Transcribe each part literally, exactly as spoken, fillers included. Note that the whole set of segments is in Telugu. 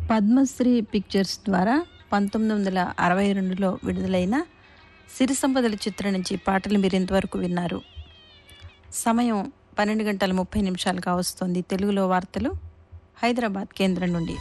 పద్మశ్రీ పిక్చర్స్ ద్వారా పంతొమ్మిది వందల అరవై రెండులో విడుదలైన సిరి సంపదల చిత్రం నుంచి పాటలు మీరు ఇంతవరకు విన్నారు. సమయం పన్నెండు గంటల ముప్పై నిమిషాలుగా వస్తుంది. తెలుగులో వార్తలు హైదరాబాద్ కేంద్రం నుండి.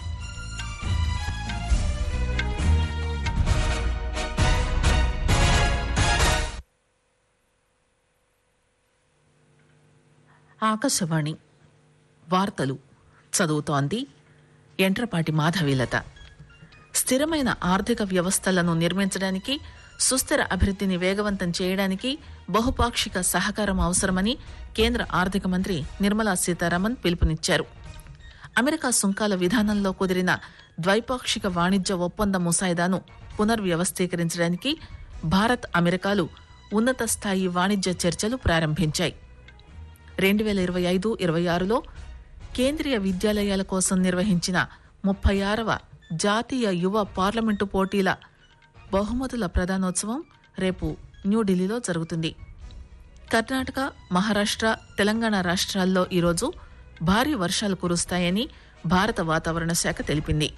ఆకాశవాణి వార్తలు చదువుతోంది ఎంట్రపాటి మాధవీలత. స్థిరమైన ఆర్థిక వ్యవస్థలను నిర్మించడానికి, సుస్థిర అభివృద్ధిని వేగవంతం చేయడానికి బహుపాక్షిక సహకారం అవసరమని కేంద్ర ఆర్థిక మంత్రి నిర్మలా సీతారామన్ పిలుపునిచ్చారు. అమెరికా సుంకాల విధానంలో కుదిరిన ద్వైపాక్షిక వాణిజ్య ఒప్పంద ముసాయిదాను పునర్వ్యవస్థీకరించడానికి భారత్, అమెరికాలు ఉన్నత స్థాయి వాణిజ్య చర్చలు ప్రారంభించాయి. రెండు వేల ఇరవై ఐదు ఇరవై ఆరులో కేంద్రీయ విద్యాలయాల కోసం నిర్వహించిన ముప్పై ఆరవ జాతీయ యువ పార్లమెంటు పోటీల బహుమతుల ప్రదానోత్సవం రేపు న్యూఢిల్లీలో జరుగుతుంది. కర్ణాటక, మహారాష్ట్ర, తెలంగాణ రాష్ట్రాల్లో ఈరోజు భారీ వర్షాలు కురుస్తాయని భారత వాతావరణ శాఖ తెలిపింది.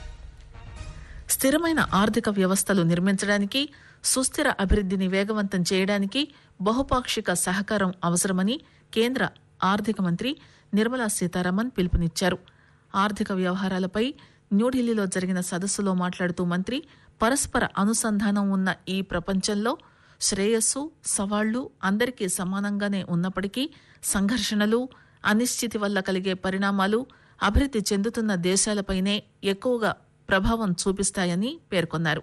స్థిరమైన ఆర్థిక వ్యవస్థలు నిర్మించడానికి, సుస్థిర అభివృద్ధిని వేగవంతం చేయడానికి బహుపాక్షిక సహకారం అవసరమని కేంద్ర ఆర్థిక మంత్రి నిర్మలా సీతారామన్ పిలుపునిచ్చారు. ఆర్థిక వ్యవహారాలపై న్యూఢిల్లీలో జరిగిన సదస్సులో మాట్లాడుతూ మంత్రి, పరస్పర అనుసంధానం ఉన్న ఈ ప్రపంచంలో శ్రేయస్సు, సవాళ్లు అందరికీ సమానంగానే ఉన్నప్పటికీ సంఘర్షణలు, అనిశ్చితి వల్ల కలిగే పరిణామాలు అభివృద్ధి చెందుతున్న దేశాలపైనే ఎక్కువగా ప్రభావం చూపిస్తాయని పేర్కొన్నారు.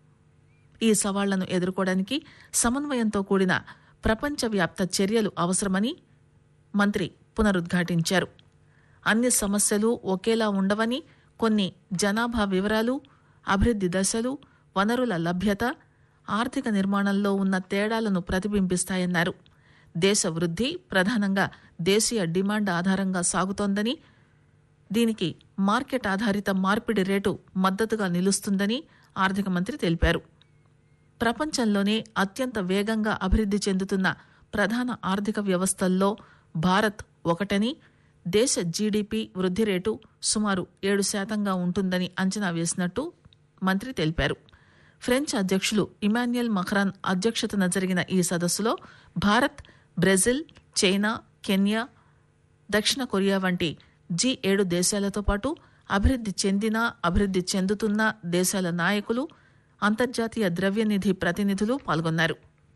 ఈ సవాళ్లను ఎదుర్కోవడానికి సమన్వయంతో కూడిన ప్రపంచవ్యాప్త చర్యలు అవసరమని మంత్రి పునరుద్ఘాటించారు. అన్ని సమస్యలు ఒకేలా ఉండవని, కొన్ని జనాభా వివరాలు, అభివృద్ధి దశలు, వనరుల లభ్యత, ఆర్థిక నిర్మాణంలో ఉన్న తేడాలను ప్రతిబింబిస్తాయన్నారు. దేశ వృద్ధి ప్రధానంగా దేశీయ డిమాండ్ ఆధారంగా సాగుతోందని, దీనికి మార్కెట్ ఆధారిత మార్పిడి రేటు మద్దతుగా నిలుస్తుందని ఆర్థిక మంత్రి తెలిపారు. ప్రపంచంలోనే అత్యంత వేగంగా అభివృద్ధి చెందుతున్న ప్రధాన ఆర్థిక వ్యవస్థల్లో భారత్ ఒకటని, దేశ జీడీపీ వృద్ధి రేటు సుమారు ఏడు శాతంగా ఉంటుందని అంచనా వేసినట్టు మంత్రి తెలిపారు. ఫ్రెంచ్ అధ్యక్షులు ఇమాన్యుయల్ మక్రాన్ అధ్యక్షతన జరిగిన ఈ సదస్సులో భారత్, బ్రెజిల్, చైనా, కెన్యా, దక్షిణ కొరియా వంటి జీ ఏడు దేశాలతో పాటు అభివృద్ధి చెందిన, అభివృద్ధి చెందుతున్న దేశాల నాయకులు, అంతర్జాతీయ ద్రవ్యనిధి ప్రతినిధులు పాల్గొన్నారు.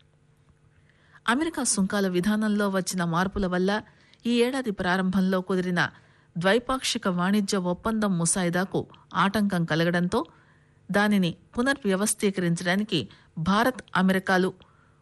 అమెరికా సుంకాల విధానంలో వచ్చిన మార్పుల వల్ల ఈ ఏడాది ప్రారంభంలో కుదిరిన ద్వైపాక్షిక వాణిజ్య ఒప్పందం ముసాయిదాకు ఆటంకం కలగడంతో దానిని పునర్వ్యవస్థీకరించడానికి భారత్, అమెరికాలు